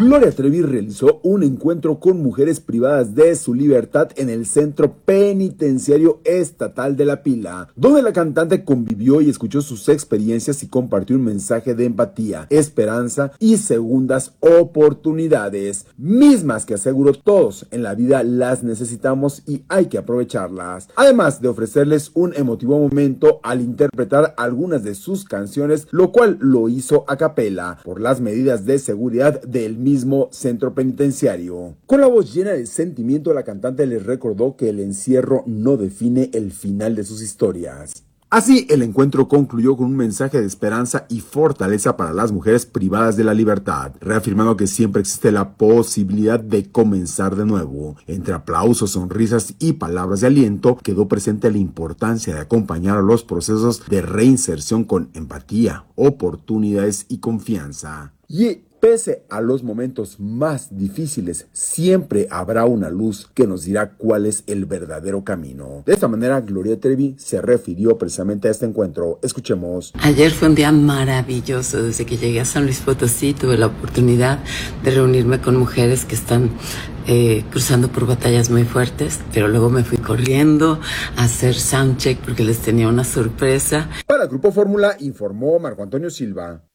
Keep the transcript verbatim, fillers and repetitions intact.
Gloria Trevi realizó un encuentro con mujeres privadas de su libertad en el Centro Penitenciario Estatal de La Pila, donde la cantante convivió y escuchó sus experiencias y compartió un mensaje de empatía, esperanza y segundas oportunidades, mismas que aseguró todos en la vida las necesitamos y hay que aprovecharlas, además de ofrecerles un emotivo momento al interpretar algunas de sus canciones, lo cual lo hizo a capela por las medidas de seguridad del mismo centro penitenciario. Con la voz llena de sentimiento, la cantante les recordó que el encierro no define el final de sus historias. Así, el encuentro concluyó con un mensaje de esperanza y fortaleza para las mujeres privadas de la libertad, reafirmando que siempre existe la posibilidad de comenzar de nuevo. Entre aplausos, sonrisas y palabras de aliento, quedó presente la importancia de acompañar a los procesos de reinserción con empatía, oportunidades y confianza. Y pese a los momentos más difíciles, siempre habrá una luz que nos dirá cuál es el verdadero camino. De esta manera, Gloria Trevi se refirió precisamente a este encuentro. Escuchemos. Ayer fue un día maravilloso. Desde que llegué a San Luis Potosí tuve la oportunidad de reunirme con mujeres que están eh, cruzando por batallas muy fuertes, pero luego me fui corriendo a hacer soundcheck porque les tenía una sorpresa. Para el Grupo Fórmula informó Marco Antonio Silva.